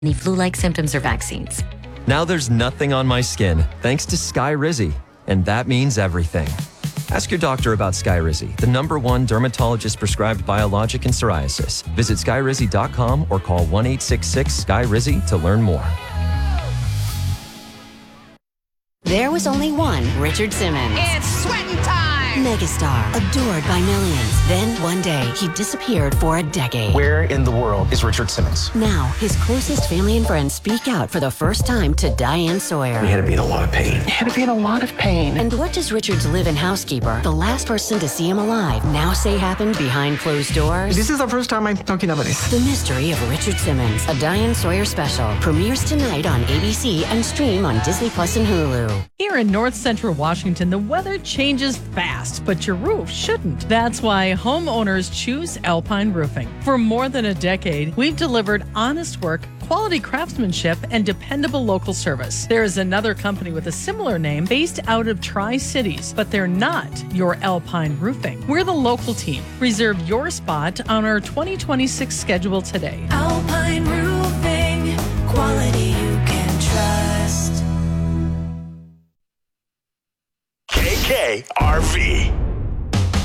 any flu-like symptoms or vaccines. Now there's nothing on my skin thanks to Skyrizi, and that means everything. Ask your doctor about Skyrizi, the #1 dermatologist-prescribed biologic in psoriasis. Visit skyrizi.com or call 1-866-SKYRIZI to learn more. There was only one Richard Simmons. It's sweating time! Megastar, adored by millions. Then, one day, he disappeared for a decade. Where in the world is Richard Simmons? Now, his closest family and friends speak out for the first time to Diane Sawyer. He had to be in a lot of pain. Had to be in a lot of pain. And what does Richard's live-in housekeeper, the last person to see him alive, now say happened behind closed doors? This is the first time I'm talking about this. The Mystery of Richard Simmons, a Diane Sawyer special, premieres tonight on ABC and stream on Disney Plus and Hulu. Here in North Central Washington, the weather changes fast, but your roof shouldn't. That's why homeowners choose Alpine Roofing. For more than a decade, we've delivered honest work, quality craftsmanship, and dependable local service. There is another company with a similar name based out of Tri-Cities, but they're not your Alpine Roofing. We're the local team. Reserve your spot on our 2026 schedule today. Alpine Roofing, quality you can trust. KKRV.